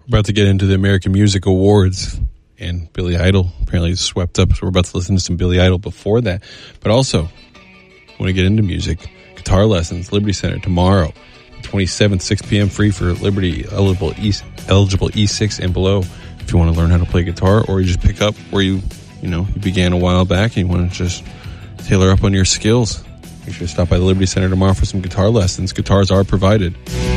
About to get into the American Music Awards, and Billy Idol apparently swept up, so we're about to listen to some Billy Idol before that. But also, want to get into music, guitar lessons, Liberty Center tomorrow, 27th, 6 p.m. free for Liberty eligible E6 and below. If you want to learn how to play guitar, or you just pick up where you began a while back and you want to just tailor up on your skills, make sure to stop by the Liberty Center tomorrow for some guitar lessons. Guitars are provided.